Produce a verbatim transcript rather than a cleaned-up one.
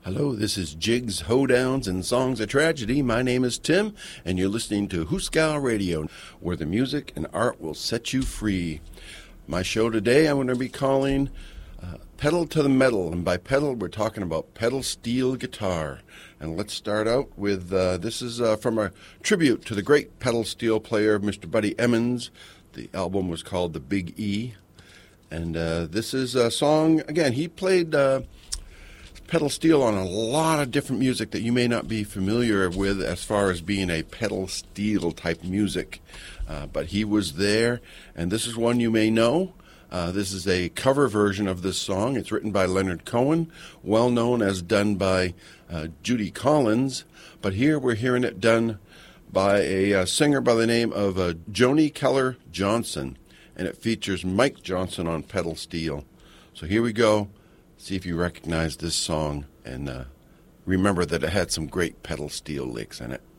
Hello, this is Jigs, Hoedowns, and Songs of Tragedy. My name is Tim, and you're listening to Hooskow Radio, where the music and art will set you free. My show today, I'm going to be calling uh, Pedal to the Metal, and by pedal, we're talking about pedal steel guitar. And let's start out with, uh, this is uh, from a tribute to the great pedal steel player, Mister Buddy Emmons. The album was called The Big E, and uh, this is a song, again, he played... Uh, pedal steel on a lot of different music that you may not be familiar with as far as being a pedal steel type music. Uh, but he was there, and this is one you may know. Uh, this is a cover version of this song. It's written by Leonard Cohen, well known as done by uh, Judy Collins. But here we're hearing it done by a uh, singer by the name of uh, Joni Keller Johnson, and it features Mike Johnson on pedal steel. So here we go. See if you recognize this song and uh, remember that it had some great pedal steel licks in it.